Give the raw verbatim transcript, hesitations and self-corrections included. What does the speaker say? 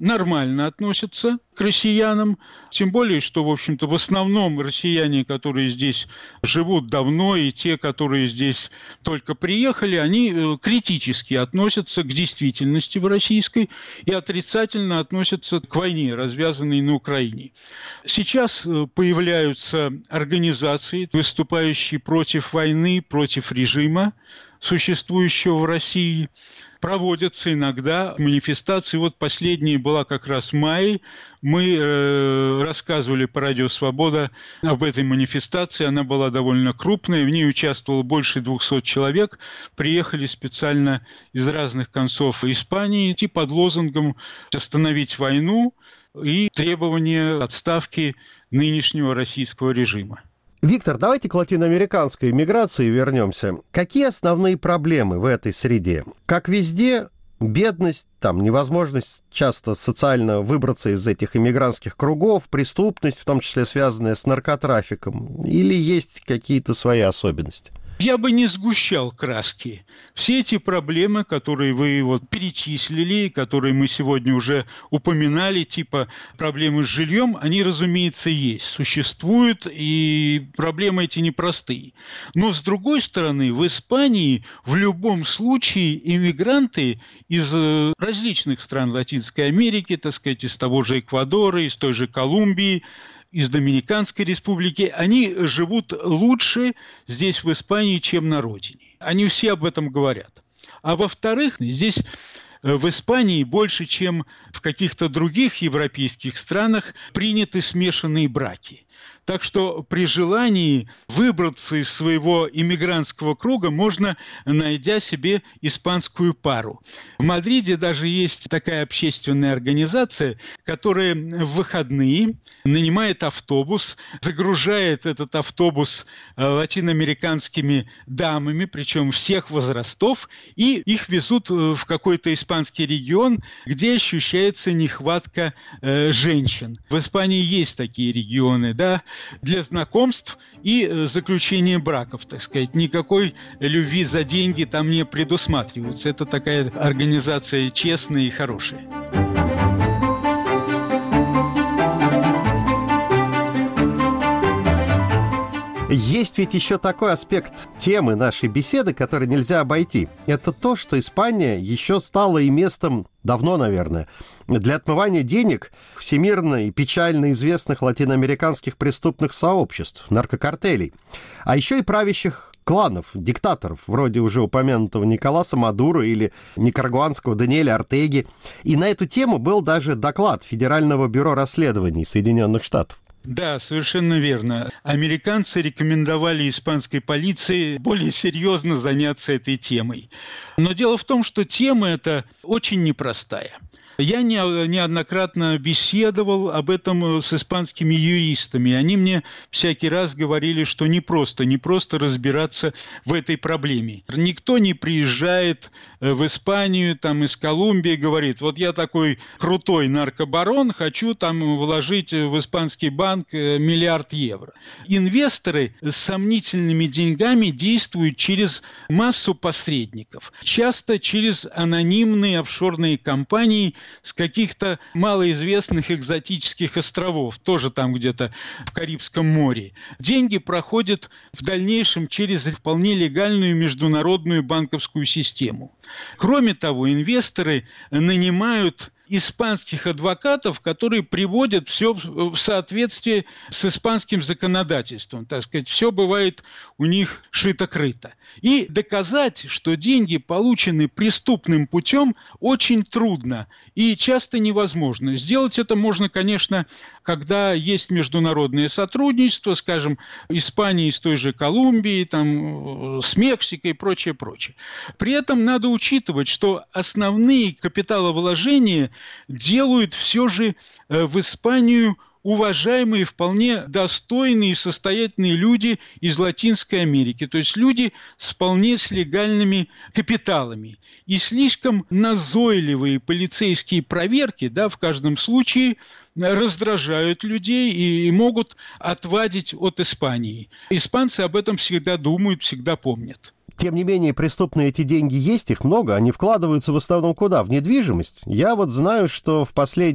нормально относятся к россиянам, тем более, что, в общем-то, в основном россияне, которые здесь живут давно, и те, которые здесь только приехали, они критически относятся к действительности в российской и отрицательно относятся к войне, развязанной на Украине. Сейчас появляются организации, выступающие против войны, против режима, существующего в России. Проводятся иногда манифестации. Вот последняя была как раз в мае. Мы э, рассказывали по радио «Свобода» об этой манифестации. Она была довольно крупная. В ней участвовало больше двухсот человек. Приехали специально из разных концов Испании идти под лозунгом «Остановить войну» и требование отставки нынешнего российского режима. Виктор, давайте к латиноамериканской миграции вернемся. Какие основные проблемы в этой среде? Как везде, бедность, там, невозможность часто социально выбраться из этих иммигрантских кругов, преступность, в том числе связанная с наркотрафиком, или есть какие-то свои особенности? Я бы не сгущал краски. Все эти проблемы, которые вы вот перечислили, которые мы сегодня уже упоминали, типа проблемы с жильем, они, разумеется, есть, существуют, и проблемы эти непростые. Но, с другой стороны, в Испании в любом случае иммигранты из различных стран Латинской Америки, так сказать, из того же Эквадора, из той же Колумбии, из Доминиканской республики, они живут лучше здесь, в Испании, чем на родине. Они все об этом говорят. А во-вторых, здесь в Испании больше, чем в каких-то других европейских странах, приняты смешанные браки. Так что при желании выбраться из своего иммигрантского круга можно, найдя себе испанскую пару. В Мадриде даже есть такая общественная организация, которая в выходные нанимает автобус, загружает этот автобус латиноамериканскими дамами, причем всех возрастов, и их везут в какой-то испанский регион, где ощущается нехватка э, женщин. В Испании есть такие регионы, да, для знакомств и заключения браков, так сказать. Никакой любви за деньги там не предусматривается. Это такая организация честная и хорошая. Есть ведь еще такой аспект темы нашей беседы, который нельзя обойти. Это то, что Испания еще стала и местом, давно, наверное, для отмывания денег всемирно и печально известных латиноамериканских преступных сообществ, наркокартелей, а еще и правящих кланов, диктаторов, вроде уже упомянутого Николаса Мадуро или никарагуанского Даниэля Ортеги. И на эту тему был даже доклад Федерального бюро расследований Соединенных Штатов. Да, совершенно верно. Американцы рекомендовали испанской полиции более серьезно заняться этой темой. Но дело в том, что тема эта очень непростая. Я неоднократно беседовал об этом с испанскими юристами. Они мне всякий раз говорили, что не просто, не просто разбираться в этой проблеме. Никто не приезжает в Испанию там, из Колумбии и говорит, вот я такой крутой наркобарон, хочу там вложить в испанский банк миллиард евро. Инвесторы с сомнительными деньгами действуют через массу посредников, часто через анонимные офшорные компании, с каких-то малоизвестных экзотических островов, тоже там где-то в Карибском море. Деньги проходят в дальнейшем через вполне легальную международную банковскую систему. Кроме того, инвесторы нанимают испанских адвокатов, которые приводят все в соответствии с испанским законодательством. Так сказать, все бывает у них шито-крыто. И доказать, что деньги получены преступным путем, очень трудно и часто невозможно. Сделать это можно, конечно, когда есть международное сотрудничество, скажем, Испании с той же Колумбией, там, с Мексикой и прочее, прочее. При этом надо учитывать, что основные капиталовложения делают все же в Испанию уважаемые, вполне достойные и состоятельные люди из Латинской Америки, то есть люди с вполне с легальными капиталами. И слишком назойливые полицейские проверки, да, в каждом случае раздражают людей и могут отвадить от Испании. Испанцы об этом всегда думают, всегда помнят. Тем не менее, преступные эти деньги есть, их много, они вкладываются в основном куда? В недвижимость. Я вот знаю, что в последние